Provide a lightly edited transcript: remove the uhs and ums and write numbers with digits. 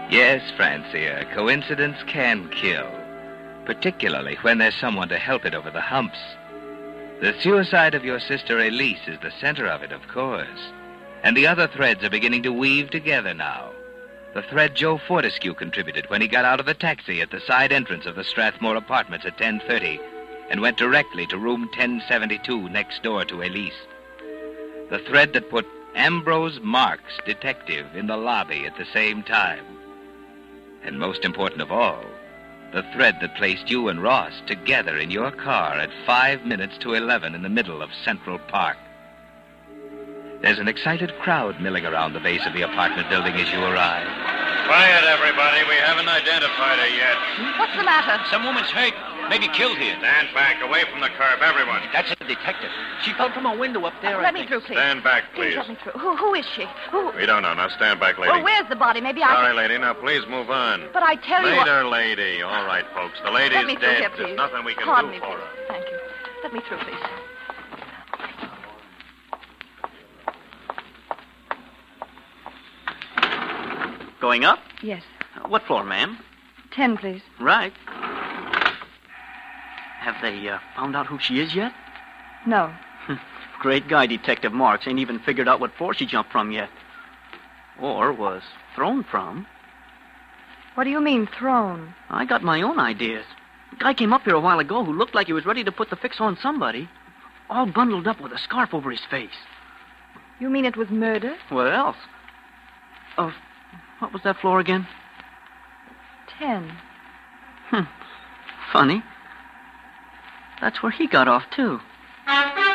Yes, Francia, coincidence can kill, particularly when there's someone to help it over the humps. The suicide of your sister Elise is the center of it, of course. And the other threads are beginning to weave together now. The thread Joe Fortescue contributed when he got out of the taxi at the side entrance of the Strathmore Apartments at 10:30 and went directly to room 1072 next door to Elise. The thread that put Ambrose Marks, detective, in the lobby at the same time. And most important of all, the thread that placed you and Ross together in your car at 5 minutes to 11 in the middle of Central Park. There's an excited crowd milling around the base of the apartment building as you arrive. Quiet, everybody. We haven't identified her yet. What's the matter? Some woman's hurt. Maybe killed here. Stand back, away from the curb, everyone. That's a detective. She fell from a window up there, Let me through, please. Stand back, please. Please let me through. Who is she? Who? We don't know. Now stand back, lady. Well, where's the body? Maybe Sorry, lady. Now please move on. But I tell you Later, lady. All right, folks. The lady's Let me through dead. here, please. There's nothing we can Pardon do me, for please. her. Thank you. Let me through, please. Going up? Yes. What floor, ma'am? 10, please. Right. Have they found out who she is yet? No. Great guy, Detective Marks. Ain't even figured out what floor she jumped from yet. Or was thrown from. What do you mean, thrown? I got my own ideas. A guy came up here a while ago who looked like he was ready to put the fix on somebody. All bundled up with a scarf over his face. You mean it was murder? What else? Oh, what was that floor again? 10. Funny. That's where he got off, too.